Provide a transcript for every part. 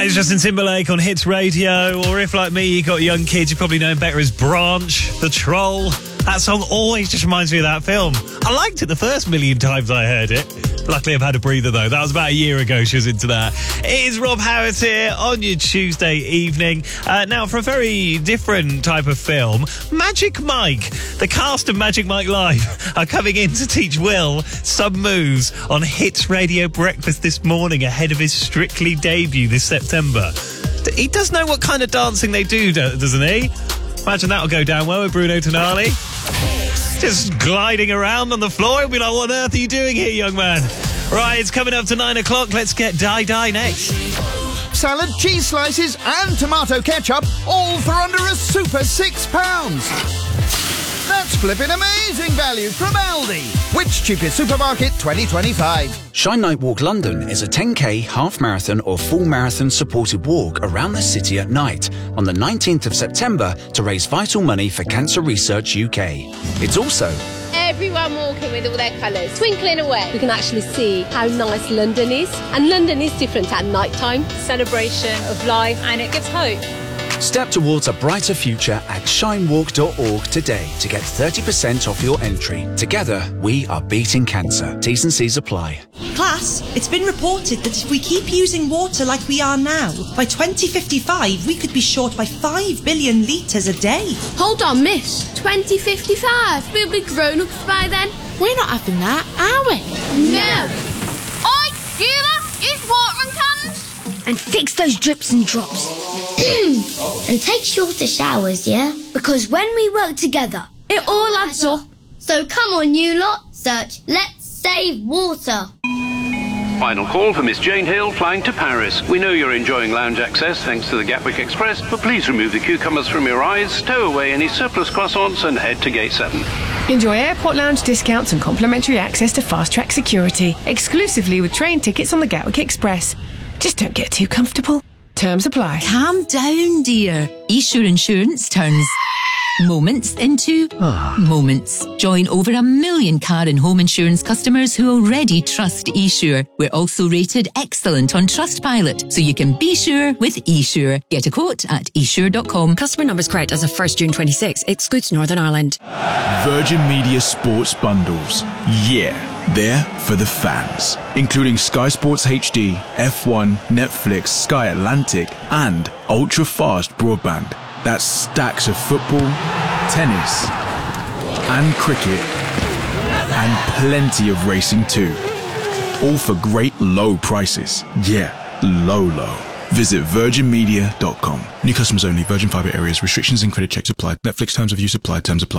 That is Justin Timberlake on Hits Radio, or if, like me, you got young kids, you probably know him better as Branch, the Troll. That song always just reminds me of that film. I liked it the first million times I heard it. Luckily, I've had a breather, though. That was about a year ago she was into that. It is Rob Howard here on your Tuesday evening. Now, for a very different type of film, Magic Mike. The cast of Magic Mike Live are coming in to teach Will some moves on Hits Radio Breakfast this morning ahead of his Strictly debut this September. He does know what kind of dancing they do, doesn't he? Imagine that'll go down well with Bruno Tonali. Just gliding around on the floor. He'll be like, what on earth are you doing here, young man? Right, it's coming up to 9 o'clock. Let's get Die next. Salad, cheese slices and tomato ketchup, all for under a super £6. That's flipping amazing value from Aldi. Which cheapest supermarket 2025? Shine Night Walk London is a 10k, half marathon or full marathon supported walk around the city at night on the 19th of September to raise vital money for Cancer Research UK. It's also everyone walking with all their colours, twinkling away. We can actually see how nice London is. And London is different at night time. Celebration of life, and it gives hope. Step towards a brighter future at shinewalk.org today to get 30% off your entry. Together, we are beating cancer. T's and C's apply. Class, it's been reported that if we keep using water like we are now, by 2055 we could be short by 5 billion litres a day. Hold on, miss. 2055? We'll be grown-ups by then. We're not having that, are we? No. Oi, Sheila, use watering cans. And fix those drips and drops. And take shorter showers, yeah? Because when we work together, it all adds up. So come on, you lot, search Let's Save Water. Final call for Miss Jane Hill flying to Paris. We know you're enjoying lounge access thanks to the Gatwick Express, but please remove the cucumbers from your eyes, stow away any surplus croissants and head to Gate 7. Enjoy airport lounge discounts and complimentary access to fast-track security, exclusively with train tickets on the Gatwick Express. Just don't get too comfortable. Terms apply. Calm down, dear. eSure Insurance turns moments into moments. Join over 1 million car and home insurance customers who already trust eSure. We're also rated excellent on Trustpilot, so you can be sure with eSure. Get a quote at esure.com. Customer numbers correct as of 1st June 26. Excludes Northern Ireland. Virgin Media Sports Bundles. Yeah, they're for the fans. Including Sky Sports HD, F1, Netflix, Sky Atlantic, and ultra-fast broadband. That's stacks of football, tennis, and cricket, and plenty of racing too. All for great low prices. Yeah, low. Visit virginmedia.com. New customers only. Virgin Fibre areas. Restrictions and credit checks apply. Netflix terms of use apply. Terms apply.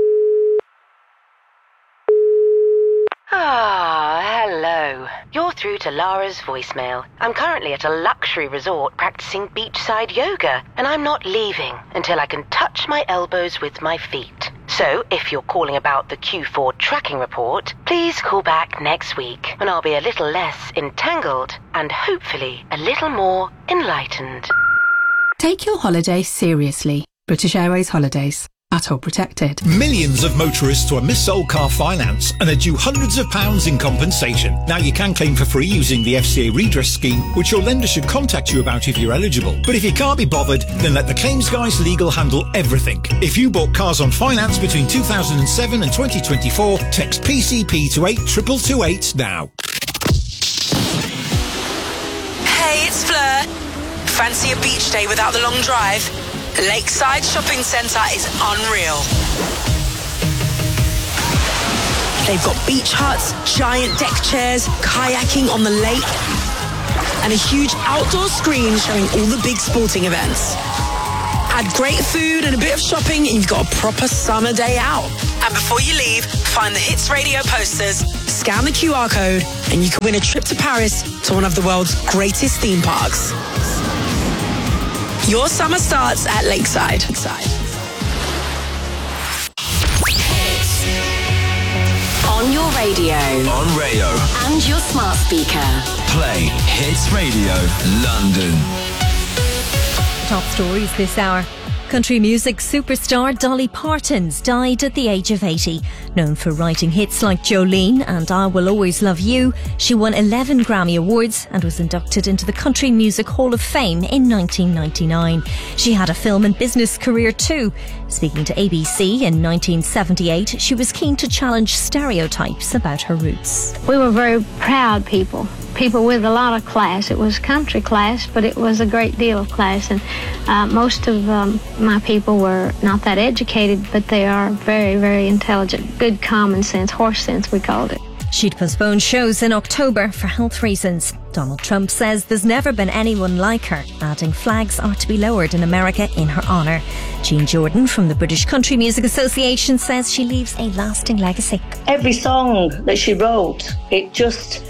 Hello. You're through to Lara's voicemail. I'm currently at a luxury resort practicing beachside yoga, and I'm not leaving until I can touch my elbows with my feet. So, if you're calling about the Q4 tracking report, please call back next week, and I'll be a little less entangled and hopefully a little more enlightened. Take your holiday seriously. British Airways Holidays. At all protected. Millions of motorists were mis-sold car finance and are due hundreds of pounds in compensation. Now you can claim for free using the FCA redress scheme, which your lender should contact you about if you're eligible. But if you can't be bothered, then let the Claims Guys Legal handle everything. If you bought cars on finance between 2007 and 2024, text PCP to 82228 now. Hey, it's Fleur. Fancy a beach day without the long drive? Lakeside Shopping Centre is unreal. They've got beach huts, giant deck chairs, kayaking on the lake, and a huge outdoor screen showing all the big sporting events. Add great food and a bit of shopping and you've got a proper summer day out. And before you leave, find the Hits Radio posters, scan the QR code, and you can win a trip to Paris to one of the world's greatest theme parks. Your summer starts at Lakeside. On your radio. On Rayo. And your smart speaker. Play Hits Radio London. Top stories this hour. Country music superstar Dolly Parton's died at the age of 80. Known for writing hits like Jolene and I Will Always Love You, she won 11 Grammy Awards and was inducted into the Country Music Hall of Fame in 1999. She had a film and business career too. Speaking to ABC in 1978, she was keen to challenge stereotypes about her roots. We were very proud people with a lot of class. It was country class, but it was a great deal of class. And most of my people were not that educated, but they are very, very intelligent. Good common sense, horse sense, we called it. She'd postponed shows in October for health reasons. Donald Trump says there's never been anyone like her, adding flags are to be lowered in America in her honour. Jean Jordan from the British Country Music Association says she leaves a lasting legacy. Every song that she wrote, it just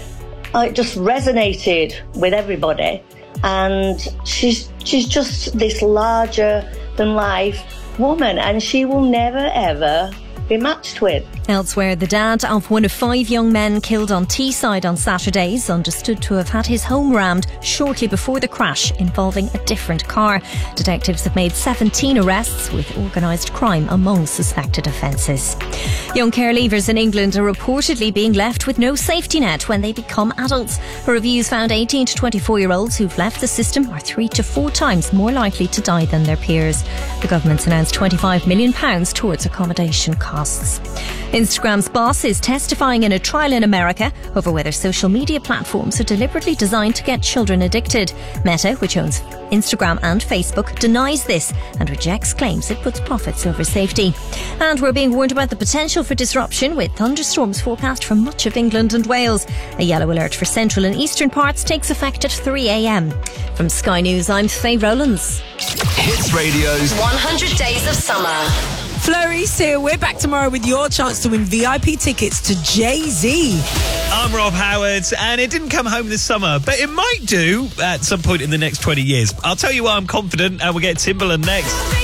resonated with everybody, and she's just this larger than life woman, and she will never ever be matched with. Elsewhere, the dad of one of 5 young men killed on Teesside on Saturday is understood to have had his home rammed shortly before the crash involving a different car. Detectives have made 17 arrests with organised crime among suspected offences. Young care leavers in England are reportedly being left with no safety net when they become adults. Reviews found 18 to 24-year-olds who've left the system are 3 to 4 times more likely to die than their peers. The government's announced £25 million towards accommodation costs. Instagram's boss is testifying in a trial in America over whether social media platforms are deliberately designed to get children addicted. Meta, which owns Instagram and Facebook, denies this and rejects claims it puts profits over safety. And we're being warned about the potential for disruption with thunderstorms forecast for much of England and Wales. A yellow alert for central and eastern parts takes effect at 3 a.m. From Sky News, I'm Faye Rowlands. Hits Radio's 100 Days of Summer. Flurry's here. We're back tomorrow with your chance to win VIP tickets to Jay-Z. I'm Rob Howard, and it didn't come home this summer, but it might do at some point in the next 20 years. I'll tell you why I'm confident, and we'll get Timbaland next.